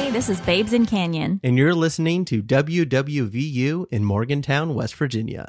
Hey, this is Babes in Canyon. And you're listening to WWVU in Morgantown, West Virginia.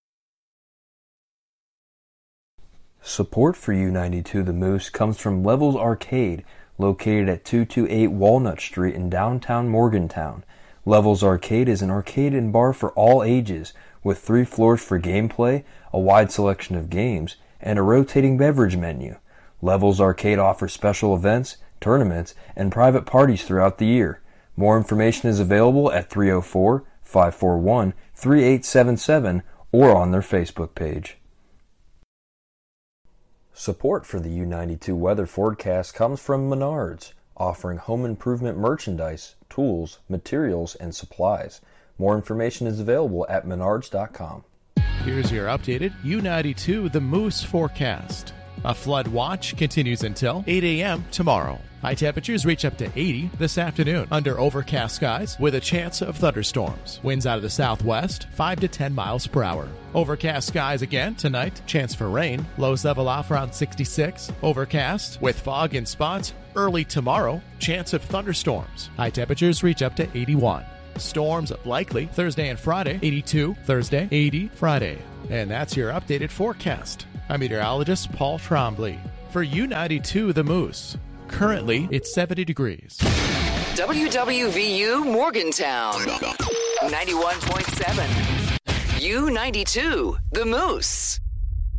Support for U92 The Moose comes from Levels Arcade, located at 228 Walnut Street in downtown Morgantown. Levels Arcade is an arcade and bar for all ages, with 3 floors for gameplay, a wide selection of games, and a rotating beverage menu. Levels Arcade offers special events, tournaments, and private parties throughout the year. More information is available at 304-541-3877 or on their Facebook page. Support for the U92 weather forecast comes from Menards, offering home improvement merchandise, tools, materials, and supplies. More information is available at menards.com. Here's your updated U92 The Moose forecast. A flood watch continues until 8 a.m. tomorrow. High temperatures reach up to 80 this afternoon under overcast skies with a chance of thunderstorms. Winds out of the southwest, 5 to 10 miles per hour. Overcast skies again tonight, chance for rain. Lows level off around 66. Overcast with fog in spots. Early tomorrow, chance of thunderstorms. High temperatures reach up to 81. Storms likely Thursday and Friday, 82 Thursday, 80 Friday. And that's your updated forecast. I'm meteorologist Paul Trombley for U92 The Moose. Currently, it's 70 degrees. WWVU Morgantown 91.7. U92 The Moose.